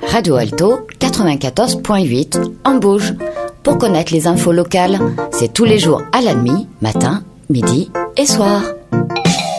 Radio Alto 94.8 en Bauge. Pour connaître les infos locales, c'est tous les jours à la nuit, matin, midi et soir.